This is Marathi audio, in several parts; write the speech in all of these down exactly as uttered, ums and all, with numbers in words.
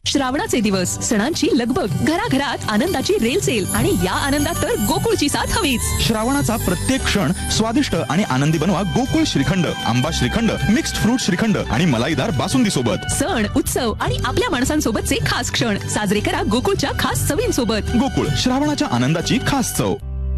श्रावणाचे दिवस, सणांची लगबग, घराघरात आनंदाची रेल सेल आणि या आनंदात तर गोकुळची साथ हवीच. श्रावणाचा प्रत्येक क्षण स्वादिष्ट आणि आनंदी बनवा गोकुळ श्रीखंड, आंबा श्रीखंड, मिक्स्ड फ्रूट श्रीखंड आणि मलाईदार बासुंदी सोबत. सण, उत्सव आणि आपल्या माणसांसोबतचे खास क्षण साजरे करा गोकुळच्या खास चवींसोबत. गोकुळ, श्रावणाच्या आनंदाची खास चव.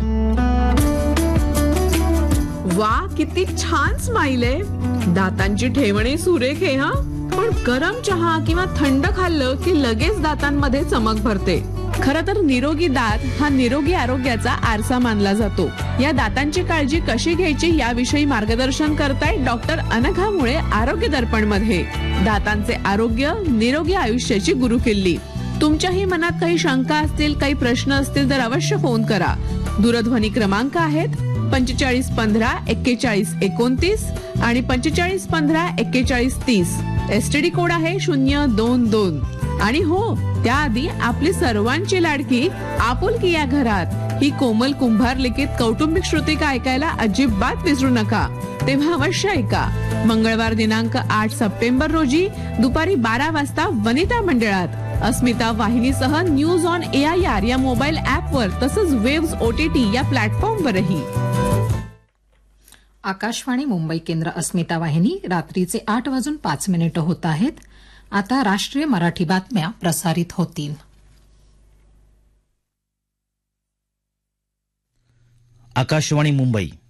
वा, किती छान स्माइल आहे. दातांची ठेवणी सुरेख आहे. हा, पण गरम चहा किंवा थंड खाल्लं की लगेच दातांमध्ये चमक भरते. खरं तर निरोगी दात हा निरोगी आरोग्याचा आरसा मानला जातो. या दातांची काळजी कशी घ्यायची याविषयी मार्गदर्शन करताय डॉक्टर अनघा मुळे आरोग्य दर्पण मध्ये. दातांचे आरोग्य, निरोगी आयुष्याची गुरुकिल्ली. तुमच्याही मनात काही शंका असतील, काही प्रश्न असतील तर अवश्य फोन करा. दूरध्वनी क्रमांक आहेत पंचेचाळीस पंधरा एक्केचाळीस एकोणतीस आणि पंचेचाळीस पंधरा एक्केचाळीस तीस. एसटीडी कोड आहे शून्य दोन दोन. आणि हो, त्याआधी आपली सर्वांची लाडकी आपुलकी या घरात ही कोमल कुंभार लिखित कौटुंबिक श्रुतिका ऐकायला अजिबात विसरू नका. तेव्हा अवश्य ऐका. मंगळवार दिनांक आठ सप्टेंबर रोजी दुपारी बारा वाजता वनिता मंडळात अस्मिता वाहिनीसह news on A I R या मोबाईल ऍपवर तसंच वेव्स ओटीटी या प्लॅटफॉर्मवरही. आकाशवाणी मुंबई केंद्र, अस्मिता वाहिनी. रात्रीचे आठ वाजून पाच मिनिटं होत आहेत. आता राष्ट्रीय मराठी बातम्या प्रसारित होतील. आकाशवाणी मुंबई.